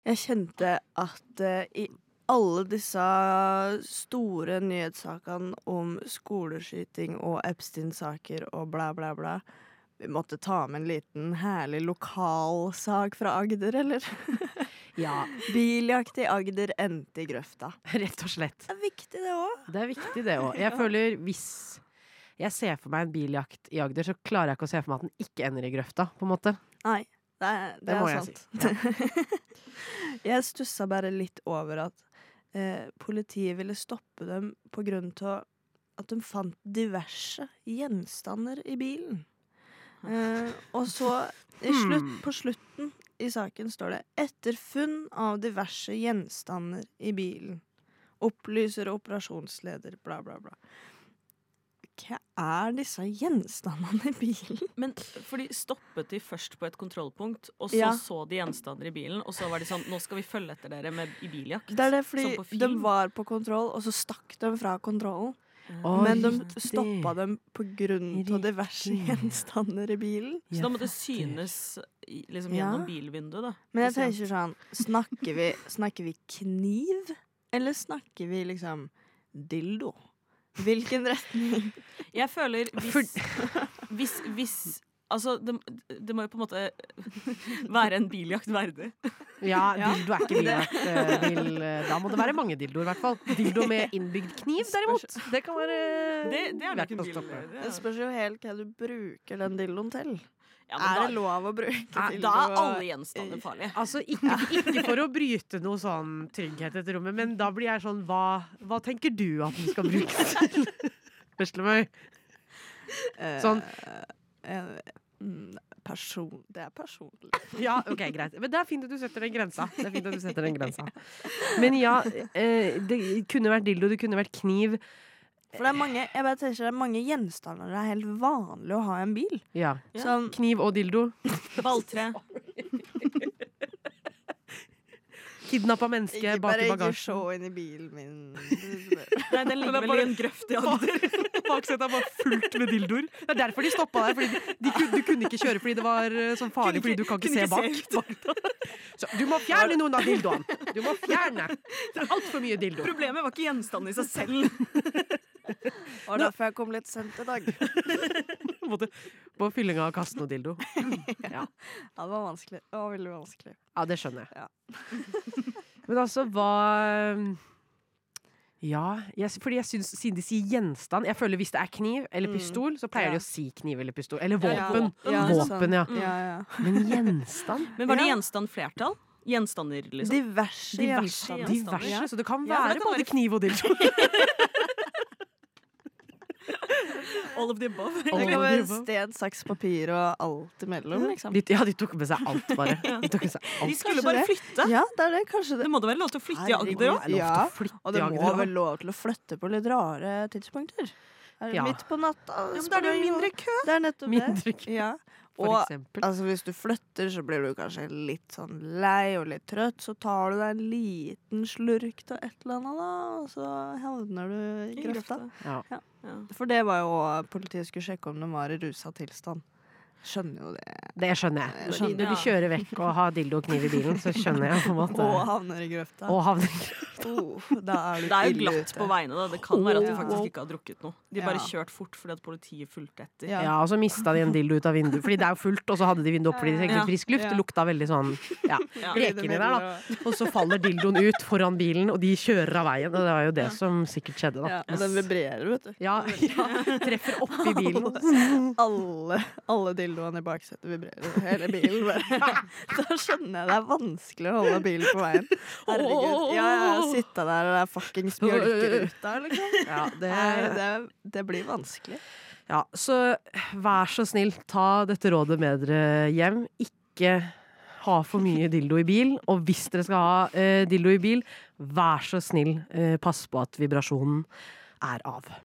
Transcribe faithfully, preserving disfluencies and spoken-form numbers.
Jeg kjente at uh, i alle disse store nyhetssakene om skoleskyting og Epstein-saker og bla bla bla, vi måtte ta med en liten herlig lokalsak fra Agder, eller? Ja. Biljakt i Agder endte i grøfta. Rett og slett. Det er viktig det også. Det er viktig det også. Jeg føler hvis jeg ser for meg en biljakt i Agder, så klarer jeg ikke å se for meg at den ikke ender i grøfta, på en måte. Nei, det er, det Det må er jeg sant. si. Ja. Jeg stusset bare litt over at eh, politiet ville stoppe dem på grunn til at de fant diverse gjenstander i bilen. Eh, og så i slutt, på slutten i saken står det etter funn av diverse gjenstander i bilen. Opplyser operasjonsleder, bla bla bla. Hva er disse gjenstandene i bilen? Men fordi stoppet de først på et kontrollpunkt, og så Ja. så de gjenstander i bilen, og så var de sånn, nå skal vi følge etter dere med, i biljakt. Det er det fordi Som på de film. var på kontroll, og så stakk de fra kontrollen. Å, Men de riktig. stoppa dem på grunn av diverse Riktig. gjenstander i bilen. Så da måtte det synes i- liksom Ja. gjennom bilvinduet, da. Men jeg Ikke sant? tenker sånn, snakker vi, snakker vi kniv, eller snakker vi liksom dildo? Hvilken retning? Jeg føler hvis, hvis, hvis altså, det, det må jo på en måte være en biljakt verdig. Ja, dildo er ikke biljakt. eh, Bil, eh, da må det være mange dildoer, i hvert fall. Dildo med innbygd kniv, derimot. Det kan være Det, det er nok verdt en å bil. stoppe. Det, Det spørs jo helt hva du bruker den dildoen til. ja, men Er da, det lov å bruke da dildo? er alle gjenstander farlige. Altså, ikke, ikke for å bryte noe sånn trygghet etter rommet, men da blir jeg sånn, hva, hva tenker du at den skal brukes til? Veslemøy. Sånn. Eh, mm, person, det er personlig. Ja, ok, greit. Men det er fint at du setter den grensa. Det er fint at du setter den grensa. Men ja, eh, det kunne vært dildo, det kunne vært kniv. For det er mange, jeg bare tenker, det er mange gjenstander det er helt vanlig å ha i en bil. Ja. Sånn, Kniv og dildo. Balltre. Kidnappa menneske ikke bak bare i ikke bagasjen. se inn i bilen min. Nei, den ligger vel i en grøft i Agder. Baksetet var fullt med dildoer. Det er derfor de stoppa deg. Fordi de, de, kunne- du kunne ikke kjøre fordi det var eh, sånn farlig, fordi du kan ikke se Kunne bak. ikke Så du må fjerne noen av dildoene. Du må fjerne. Det er altfor mye dildo. Problemet var ikke gjenstanden i seg selv. Og derfor jeg kom litt sent i dag. Måtte på fyllinga av kaste noe dildo. Ja. Ja, det var vanskelig. Det var veldig vanskelig. Ja, det skjønner jeg. Ja. Men altså, hva Ja, jeg, fordi jeg syns, siden de sier gjenstand Jeg føler hvis det er kniv eller pistol, så pleier Ja. de å si kniv eller pistol. Eller Ja, ja. våpen. Ja, Våpen, ja. sånn. Ja, ja. Men gjenstand? Men var det Ja. gjenstand flertall? Gjenstander, liksom? Diverse, Diverse gjenstander. gjenstander. Diverse, så det kan Ja, for være det kan både være- kniv og dildo. All of the above. Det All kan of være the above. sten, saks, papir og alt imellom, liksom. De, ja, de tok med seg alt, bare. De tok med seg De alt. skulle Kanskje bare det. flytte. Ja, det er det. Kanskje det. Det må da være lov til å flytte i Agder Herregud. òg? Det er lov til Ja, å flytte og det i må Agder, vel lov til å flytte på litt rare tidspunkter. Er det Ja. midt på natta? Ja, men da er det spiller jo ingen mindre rolle. kø. Det er nettopp Mindre det. kø, Ja. for Og eksempel. altså, hvis du flytter, så blir du kanskje litt sånn lei og litt trøtt. Så tar du deg en liten slurk til et eller annet, da, og så havner du i I grøfta. grøfta. Ja. Ja. For det var jo politiet skulle sjekke om de var i rusa tilstand. Skjønner jo det. Det skjønner jeg. Jeg Når de, skjønner. når de kjører vekk og har dildo og kniv i bilen, så skjønner jeg på en måte. Og havner i grøfta. Og havner i Oh, da er du Det er jo ille glatt ute. på veiene, da. Det kan være at de Ja. faktisk ikke har drukket noe. De bare Ja. kjørt fort fordi at politiet fulgte etter. Ja. Ja, og så mista de en dildo ut av vinduet, fordi det er jo fullt, og så hadde de vinduet opp fordi de trengte Ja. litt frisk luft. Det lukta veldig sånn, ja, Ja. rekende der, da. Og så faller dildoen ut foran bilen, og de kjører av veien, og det var jo det som sikkert skjedde, da. Ja, og den vibrerer, vet du. Ja, ja, treffer oppi bilen. Alle, alle dildoene i baksetet vibrerer. Hele bilen bare. Da skjønner jeg det er vanskelig å holde bilen på veien. Herregud. Ja, ja, sitte der og det er fuckings bjølker ut der, liksom. Ja, det, Nei, det, det blir vanskelig. ja, så vær så snill, ta dette rådet med dere hjem. Ikke ha for mye dildo i bil, og hvis dere skal ha eh, dildo i bil, vær så snill, eh, pass på at vibrasjonen er av.